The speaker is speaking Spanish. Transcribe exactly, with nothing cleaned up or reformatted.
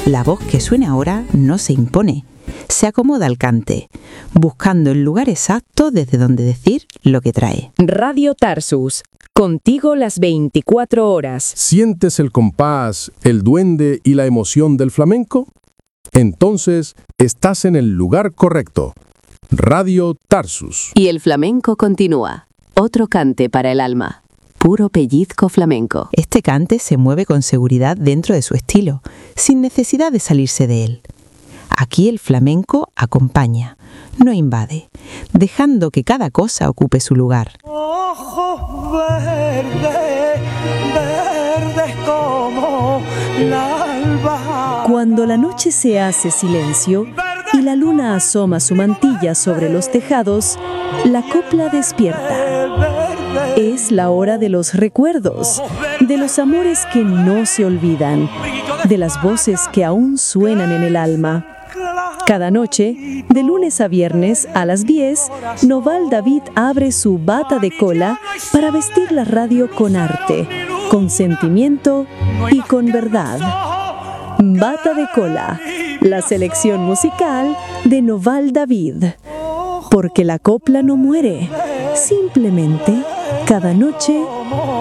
La voz que suena ahora no se impone, se acomoda al cante, buscando el lugar exacto desde donde decir lo que trae. Radio Tarsus, contigo las veinticuatro horas. ¿Sientes el compás, el duende y la emoción del flamenco? Entonces, estás en el lugar correcto. Radio Tarsus. Y el flamenco continúa. Otro cante para el alma. Puro pellizco flamenco. Este cante se mueve con seguridad dentro de su estilo, sin necesidad de salirse de él. Aquí el flamenco acompaña, no invade, dejando que cada cosa ocupe su lugar. Ojos verdes, verdes como la alba. Cuando la noche se hace silencio y la luna asoma su mantilla sobre los tejados, la copla despierta. Es la hora de los recuerdos, de los amores que no se olvidan, de las voces que aún suenan en el alma. Cada noche, de lunes a viernes a las diez, Noval David abre su bata de cola para vestir la radio con arte, con sentimiento y con verdad. Bata de cola, la selección musical de Noval David. Porque la copla no muere, simplemente cada noche